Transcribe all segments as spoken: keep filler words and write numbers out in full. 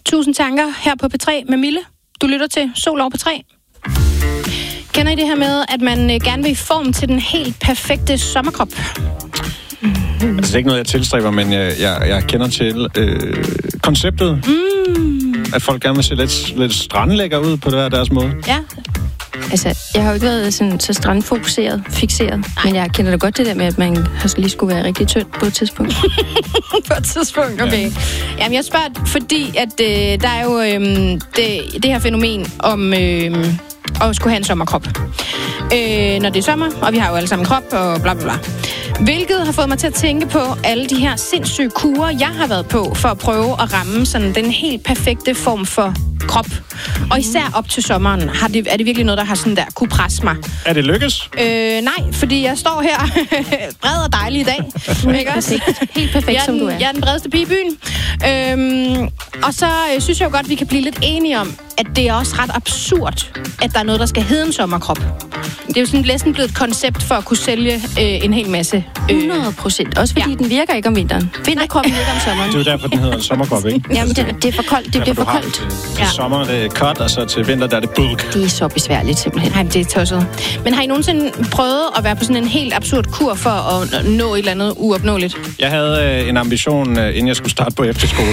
Tusind tanker her på P tre med Mille. Du lytter til Sol over P tre. Kender I det her med, at man gerne vil i form til den helt perfekte sommerkrop? Mm. Altså, det er ikke noget, jeg tilstræber, men jeg, jeg, jeg kender til øh, konceptet. Mm. At folk gerne vil se lidt, lidt strandlækker ud på der, deres måde. Ja. Altså, jeg har jo ikke været sådan, så strandfokuseret, fixeret. Men jeg kender da godt det der med, at man lige skulle være rigtig tynd på et tidspunkt. På et tidspunkt, okay. Ja. Jamen, jeg spørger, fordi at øh, der er jo øh, det, det her fænomen om øh, at skulle have en sommerkrop. Øh, når det er sommer, og vi har jo alle sammen en krop, og bla bla bla. Hvilket har fået mig til at tænke på alle de her sindssyge kurer, jeg har været på, for at prøve at ramme sådan den helt perfekte form for krop. Og især op til sommeren har det, er det virkelig noget, der har sådan der kunne presse mig. Er det lykkes? Øh, nej, fordi jeg står her bred og dejlig i dag. Ikke også? Helt perfekt, som den, du er. Jeg er den bredeste pige i byen. Øhm, og så øh, synes jeg jo godt, at vi kan blive lidt enige om, at det er også ret absurd, at der er noget, der skal hedde en sommerkrop. Det er jo sådan næsten blevet et koncept for at kunne sælge øh, en hel masse. Øh. hundrede procent. Også fordi ja. Den virker ikke om vinteren. Vinterkroppen virker om sommeren. Det er jo derfor, den hedder en sommerkrop, ikke? Jamen, det, det er for koldt. Det, det er for koldt. Til, til ja. sommer det er cut, og så til vinter der er det bulk. Det er så besværligt, simpelthen. Nej, det er tosset. Men har I nogensinde prøvet at være på sådan en helt absurd kur for at nå et eller andet uopnåeligt? Jeg havde øh, en ambition, øh, inden jeg skulle starte på efterskole.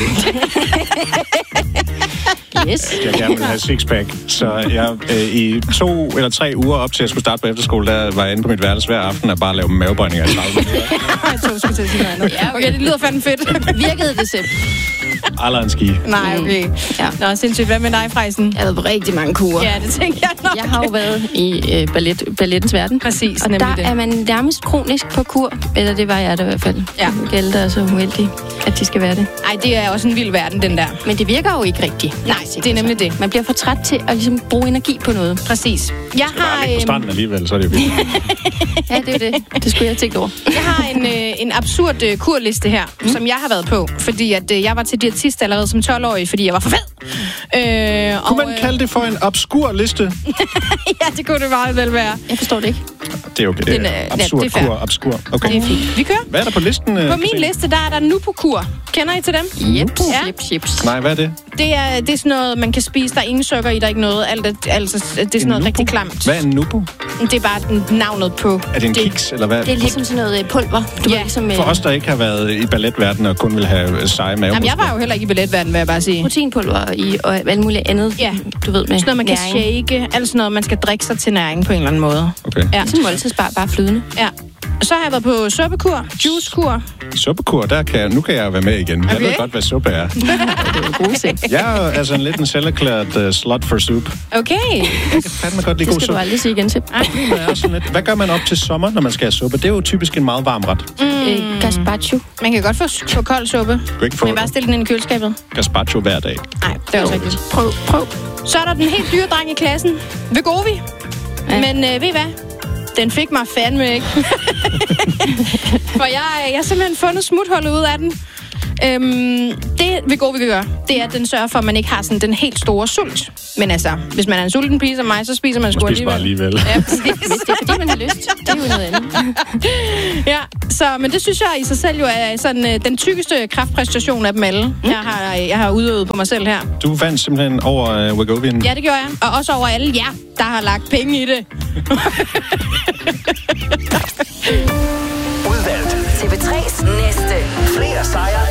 Yes. Jeg gerne ville have sixpack. Så jeg øh, i to eller tre uger op til jeg skulle starte på efterskole, der var jeg inde på mit værelse hver aften og bare lave mavebøjninger i tredive minutter. Jeg tror, skulle til at sige noget andet. Ja, okay, det lyder fandme fedt. Virkede det selv? Aldrig en ski. Nej, okay. Ja. Nå, sindssygt. Hvad med dig, Frejsen? Jeg har været på rigtig mange kurer. Ja, det tænker jeg nok. Jeg har jo været i øh, ballet, ballettens verden. Præcis, og der det. Er man nærmest kronisk på kur. Eller det var jeg da i hvert fald. Ja. Gælder er så uheldig, at de skal være det. Ej, det er også en vild verden, den der. Men det virker jo ikke rigtigt. Nej, det er nemlig det. Man bliver for træt til at ligesom bruge energi på noget. Præcis. Jeg har bare ligge på stranden alligevel, så er det jo vildt. Ja, det er det. Det skulle jeg tænke over. Jeg har en, øh, en absurd øh, kurliste her, mm. som jeg har været på. Fordi at, øh, jeg var til diætist allerede som tolv-årig, fordi jeg var for fed. Øh, kunne og, man kalde det for en obskur liste? Ja, det kunne det meget vel være. Jeg forstår det ikke. Det er okay. Det er Den, øh, absurd ja, det er kur, obskur. Okay. Det er fint. Vi kører. Hvad er der på listen? På min liste, der er der Nupo-kur. Kender I til dem? Jeps, ja. jeps, jeps. Nej, hvad er det? Det er, det er sådan noget, man kan spise. Der er ingen sukker i, der er ikke noget. Alt, altså, det er sådan en noget nupo? Rigtig klamt. Hvad er en Nupo? Det er bare navnet på... Er det en kiks, eller hvad? Det er ligesom sådan noget pulver. Du ja. Ved, ligesom, for os, der ikke har været i balletverdenen og kun vil have seje mave. Jamen, jeg var jo heller ikke i balletverdenen, vil jeg bare sige. Proteinpulver i, og alt muligt andet. Ja. Du ved, med sådan noget, man kan næring. shake. Alt sådan noget, man skal drikke sig til næring på en eller anden måde. Okay. Ja. Ligesom måltidsbar, bare flydende. Ja. Så har jeg været på suppekur, juicekur. Suppekur, der kan jeg, nu kan jeg være med igen. Okay. Jeg ved godt, hvad suppe er. Det er gode ting. Jeg er altså en lidt en selverklæret uh, slut for soup. Okay. Jeg kan fandme godt lide god suppe. Det skal du aldrig sige igen til. Lidt, hvad gør man op til sommer, når man skal have suppe? Det er jo typisk en meget varm ret. Mm. Øh, gazpacho. Man kan godt få, få kold suppe. Du kan ikke få Men bare stille den ind i køleskabet. Gazpacho hver dag. Nej, det er også rigtigt. Prøv, prøv. Så er der den helt dyre dreng i klassen. Vegovi. Ja. Men øh, ved I hvad? Den fik mig fandme ikke. For jeg, jeg har simpelthen fundet smuthullet ud af den. Øhm, det Vegovi kan gøre, det er, at den sørger for, at man ikke har sådan den helt store sult. Men altså, hvis man er en sulten pige som mig, så spiser man sgu alligevel. alligevel. Ja, hvis det er, fordi man har lyst. Det er jo noget andet. Ja, så, men det synes jeg i sig selv jo er sådan, øh, den tykkeste kraftpræstation af dem alle. Mm. Jeg, har, jeg har udøvet på mig selv her. Du vandt simpelthen over uh, Wegovien? Ja, det gjorde jeg. Og også over alle jer, der har lagt penge i det. Udvalgt. T V tre's næste. Flere sejre